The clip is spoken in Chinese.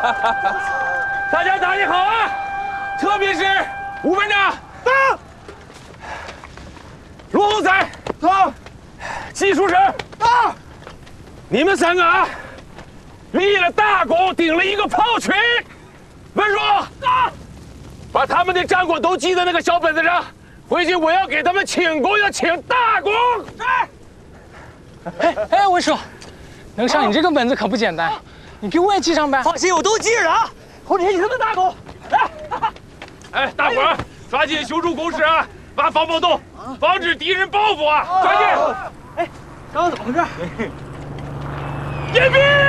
大家打理好啊，特别是吴班长，到；罗洪才，到；技术生，到。你们3个啊，立了大功，顶了一个炮群。文叔，到。把他们的战果都记在那个小本子上，回去我要给他们请功，要请大功。 哎，文叔，能上你这个本子可不简单，你给我也记上呗。 放心，我都记着啊。 后天他们大功，来！哎，大伙儿抓紧修筑工事啊，挖防暴洞，防止敌人报复啊！抓紧！ 哎，刚刚怎么回事？ 严兵！